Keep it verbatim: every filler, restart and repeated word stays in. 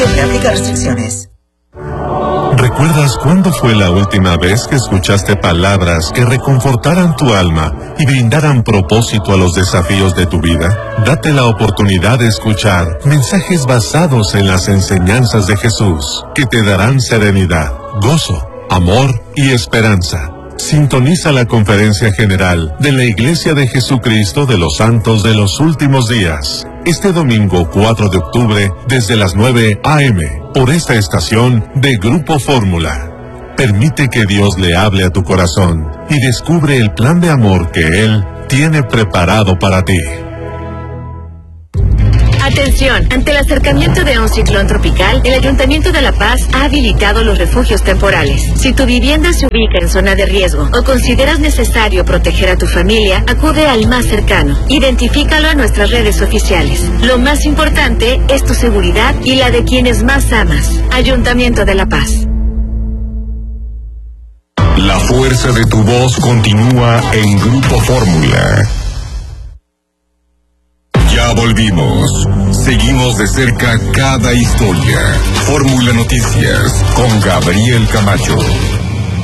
Aplica restricciones. ¿Recuerdas cuándo fue la última vez que escuchaste palabras que reconfortaran tu alma y brindaran propósito a los desafíos de tu vida? Date la oportunidad de escuchar mensajes basados en las enseñanzas de Jesús, que te darán serenidad, gozo, amor y esperanza. Sintoniza la conferencia general de la Iglesia de Jesucristo de los Santos de los Últimos Días, este domingo cuatro de octubre, desde las nueve a eme, por esta estación de Grupo Fórmula. Permite que Dios le hable a tu corazón y descubre el plan de amor que Él tiene preparado para ti. Atención, ante el acercamiento de un ciclón tropical, el Ayuntamiento de La Paz ha habilitado los refugios temporales. Si tu vivienda se ubica en zona de riesgo o consideras necesario proteger a tu familia, acude al más cercano. Identifícalo en nuestras redes oficiales. Lo más importante es tu seguridad y la de quienes más amas. Ayuntamiento de La Paz. La fuerza de tu voz continúa en Grupo Fórmula. Ya volvimos. Seguimos de cerca cada historia. Fórmula Noticias con Gabriel Camacho.